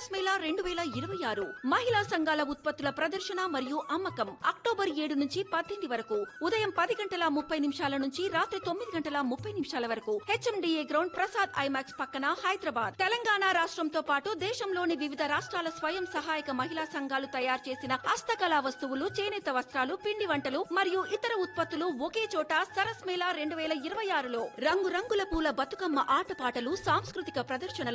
సరస్ మేళా 2026 మహిళా సంఘాల ఉత్పత్తుల ప్రదర్శన మరియు అమ్మకం అక్టోబర్ 7 నుంచి 18 వరకు ఉదయం 10:30 నుంచి రాత్రి 9:30 వరకు హెచ్ఎండిఏ గ్రౌండ్ ప్రసాద్ ఐమాక్స్ పక్కన హైదరాబాద్. తెలంగాణ రాష్ట్రంతో పాటు దేశంలోని వివిధ రాష్ట్రాల స్వయం సహాయక మహిళా సంఘాలు తయారు చేసిన హస్తకళా వస్తువులు, చేనేత వస్త్రాలు, పిండి వంటలు మరియు ఇతర ఉత్పత్తులు ఒకే చోట సరస్ మేళా 2026లో రంగురంగుల పూల బతుకమ్మ ఆటపాటలు, సాంస్కృతిక ప్రదర్శనలు,